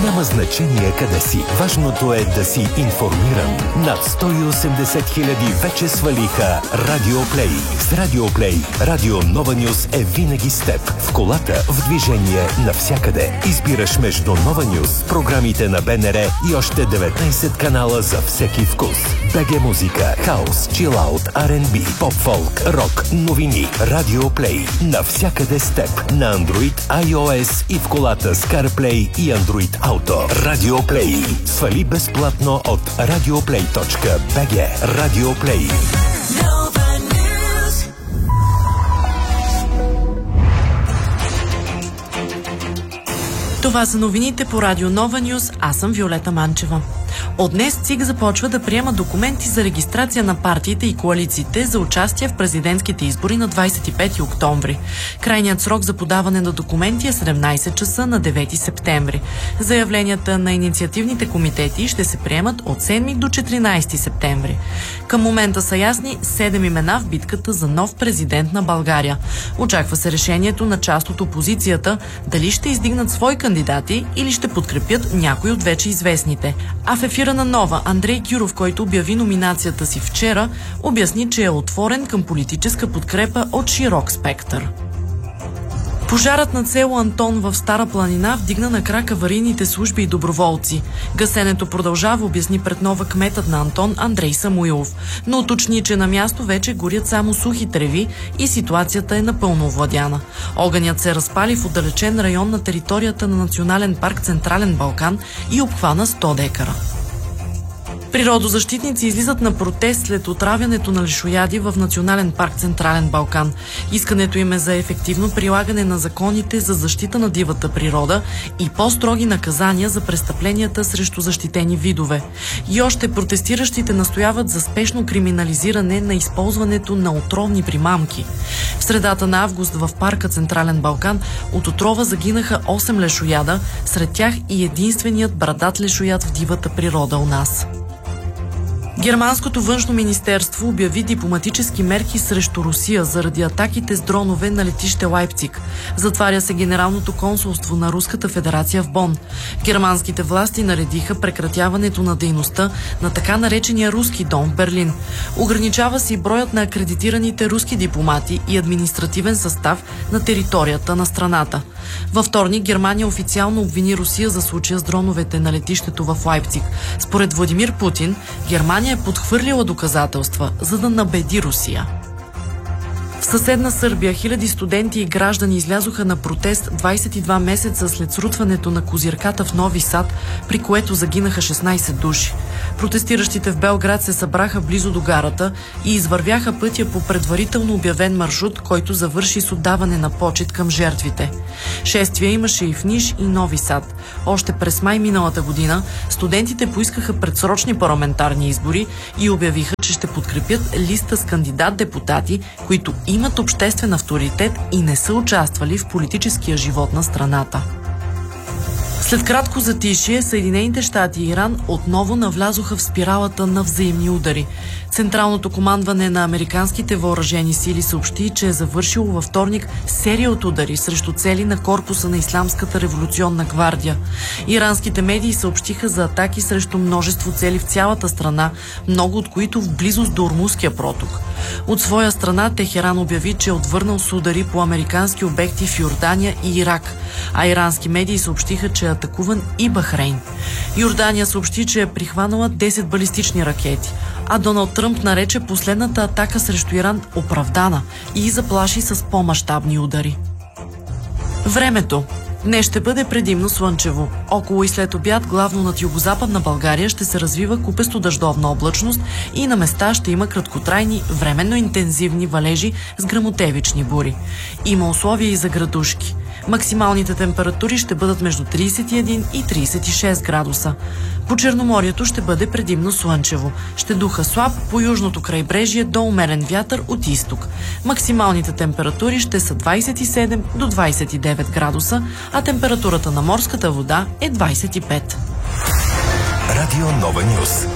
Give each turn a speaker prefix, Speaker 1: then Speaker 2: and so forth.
Speaker 1: Няма значение къде си. Важното е да си информиран. Над 180 хиляди вече свалиха Радиоплей. С Радиоплей Радио Нова Нюс е винаги с теб. В колата, в движение, навсякъде. Избираш между Нова Нюс, програмите на БНР и още 19 канала за всеки вкус. БГ музика, хаус, чилаут, R&B, поп-фолк, рок, новини. Радиоплей. Навсякъде с теб. На Android, iOS и в колата с CarPlay и Android Auto. Радиоплей. Свали безплатно от radioplay.bg. Радиоплей.
Speaker 2: Това са новините по Радио Нова Нюс. Аз съм Виолета Манчева. От днес ЦИК започва да приема документи за регистрация на партиите и коалициите за участие в президентските избори на 25 октомври. Крайният срок за подаване на документи е 17 часа на 9 септември. Заявленията на инициативните комитети ще се приемат от 7 до 14 септември. Към момента са ясни 7 имена в битката за нов президент на България. Очаква се решението на част от опозицията дали ще издигнат свои кандидати или ще подкрепят някой от вече известните. А в ефира на Нова, Андрей Кюров, който обяви номинацията си вчера, обясни, че е отворен към политическа подкрепа от широк спектър. Пожарът на село Антон в Стара планина вдигна на крак аварийните служби и доброволци. Гасенето продължава, обясни пред Нова кметът на Антон Андрей Самуилов, но уточни, че на място вече горят само сухи треви и ситуацията е напълно овладяна. Огънят се разпали в отдалечен район на територията на Национален парк Централен Балкан и обхвана 100 декара. Природозащитници излизат на протест след отравянето на лешояди в Национален парк Централен Балкан. Искането им е за ефективно прилагане на законите за защита на дивата природа и по-строги наказания за престъпленията срещу защитени видове. И още протестиращите настояват за спешно криминализиране на използването на отровни примамки. В средата на август в парка Централен Балкан от отрова загинаха 8 лешояда, сред тях и единственият брадат лешояд в дивата природа у нас. Германското външно министерство обяви дипломатически мерки срещу Русия заради атаките с дронове на летище Лайпциг. Затваря се Генералното консулство на Руската федерация в Бон. Германските власти наредиха прекратяването на дейността на така наречения руски дом в Берлин. Ограничава се и броят на акредитираните руски дипломати и административен състав на територията на страната. Във вторник Германия официално обвини Русия за случая с дроновете на летището в Лайпциг. Според Владимир Путин, Германия е подхвърлила доказателства, за да набеди Русия. В съседна Сърбия хиляди студенти и граждани излязоха на протест 22 месеца след срутването на козирката в Нови Сад, при което загинаха 16 души. Протестиращите в Белград се събраха близо до гарата и извървяха пътя по предварително обявен маршрут, който завърши с отдаване на почит към жертвите. Шествия имаше и в Ниш и Нови Сад. Още през май миналата година студентите поискаха предсрочни парламентарни избори и обявиха, че ще подкрепят листа с кандидат-депутати, които имат обществен авторитет и не са участвали в политическия живот на страната. След кратко затишие, Съединените щати и Иран отново навлязоха в спиралата на взаимни удари. Централното командване на американските въоръжени сили съобщи, че е завършило във вторник серия от удари срещу цели на корпуса на Исламската революционна гвардия. Иранските медии съобщиха за атаки срещу множество цели в цялата страна, много от които в близост до Ормузския проток. От своя страна Техеран обяви, че е отвърнал с удари по американски обекти в Йордания и Ирак, а ирански медии съобщиха, че е атакуван и Бахрейн. Йордания съобщи, че е прихванала 10 балистични ракети, а Доналд Тръмп нарече последната атака срещу Иран оправдана и заплаши с по-мащабни удари. Времето. Днес ще бъде предимно слънчево. Около и след обяд, главно над югозападна България, ще се развива купесто дъждовна облачност и на места ще има краткотрайни, временно интензивни валежи с гръмотевични бури. Има условия и за градушки. Максималните температури ще бъдат между 31 и 36 градуса. По Черноморието ще бъде предимно слънчево. Ще духа слаб по южното крайбрежие до умерен вятър от изток. Максималните температури ще са 27 до 29 градуса, а температурата на морската вода е 25.
Speaker 1: Радио Нова Нюс.